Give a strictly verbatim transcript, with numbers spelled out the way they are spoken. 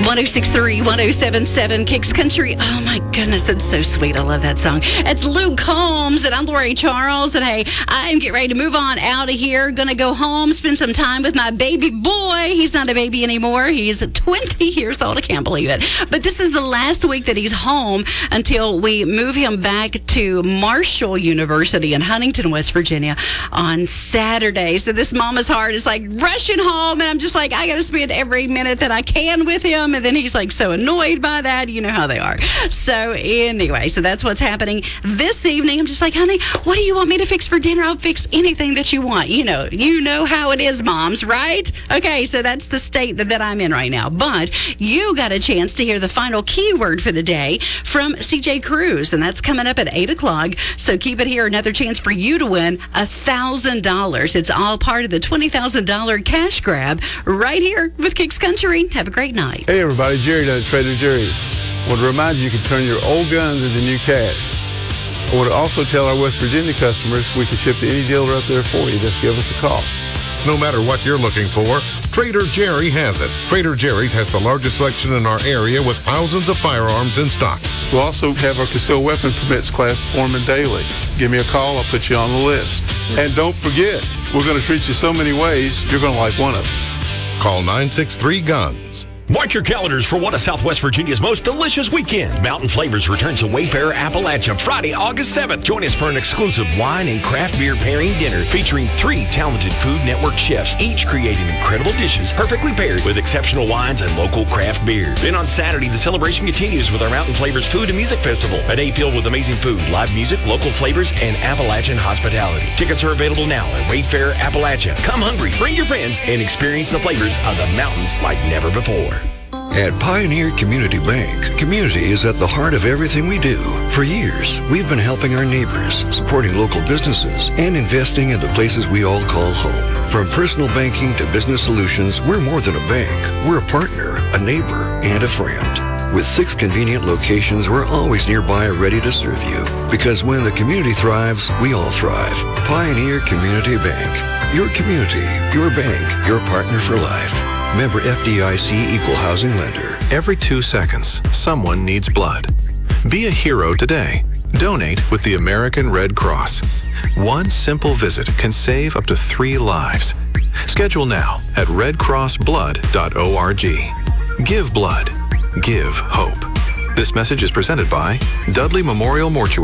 one oh six point three, one oh seven point seven Kicks Country. Oh my goodness, it's so sweet. I love that song. It's Luke Combs, and I'm Lori Charles. And hey, I'm getting ready to move on out of here. Gonna go home, spend some time with my baby boy. He's not a baby anymore. He's twenty years old. I can't believe it. But this is the last week that he's home until we move him back to Marshall University in Huntington, West Virginia on Saturday. So this mama's heart is like rushing home, and I'm just like, I gotta spend every minute that I can with him. And then he's like so annoyed by that. You know how they are. So anyway, so that's what's happening this evening. I'm just like, honey, what do you want me to fix for dinner? I'll fix anything that you want. You know, you know how it is, moms, right? Okay, so that's the state that, that I'm in right now. But you got a chance to hear the final keyword for the day from C J Cruz, and that's coming up at eight o'clock. So keep it here. Another chance for you to win one thousand dollars. It's all part of the twenty thousand dollars cash grab right here with Kicks Country. Have a great night. Hey, everybody. Jerry down at Trader Jerry's. I want to remind you, you can turn your old guns into new cash. I want to also tell our West Virginia customers we can ship to any dealer up there for you. Just give us a call. No matter what you're looking for, Trader Jerry has it. Trader Jerry's has the largest selection in our area with thousands of firearms in stock. We'll also have our concealed weapon permits class forming daily. Give me a call. I'll put you on the list. And don't forget, we're going to treat you so many ways, you're going to like one of them. Call nine six three guns. Mark your calendars for one of Southwest Virginia's most delicious weekends. Mountain Flavors returns to Wayfarer Appalachia Friday, August seventh. Join us for an exclusive wine and craft beer pairing dinner featuring three talented Food Network chefs, each creating incredible dishes perfectly paired with exceptional wines and local craft beers. Then on Saturday, the celebration continues with our Mountain Flavors Food and Music Festival, a day filled with amazing food, live music, local flavors, and Appalachian hospitality. Tickets are available now at Wayfarer Appalachia. Come hungry, bring your friends, and experience the flavors of the mountains like never before. At Pioneer Community Bank, community is at the heart of everything we do. For years, we've been helping our neighbors, supporting local businesses, and investing in the places we all call home. From personal banking to business solutions, we're more than a bank. We're a partner, a neighbor, and a friend. With six convenient locations, we're always nearby ready to serve you. Because when the community thrives, we all thrive. Pioneer Community Bank. Your community, your bank, your partner for life. Member F D I C Equal Housing Lender. Every two seconds, someone needs blood. Be a hero today. Donate with the American Red Cross. One simple visit can save up to three lives. Schedule now at red cross blood dot org. Give blood. Give hope. This message is presented by Dudley Memorial Mortuary.